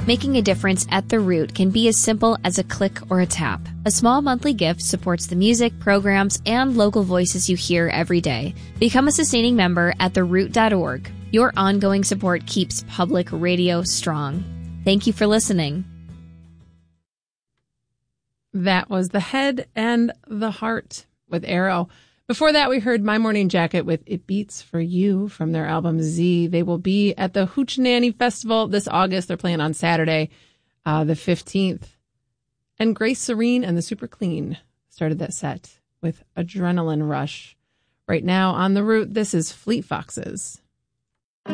Making a difference at The Root can be as simple as a click or a tap. A small monthly gift supports the music, programs, and local voices you hear every day. Become a sustaining member at theroot.org. Your ongoing support keeps public radio strong. Thank you for listening. That was The Head and the Heart with Arrow. Before that, we heard My Morning Jacket with It Beats for You from their album Z. They will be at the Hoochie Festival this August. They're playing on Saturday, the 15th. And Grace Serene and the Super Clean started that set with Adrenaline Rush. Right now on The Root, this is Fleet Foxes.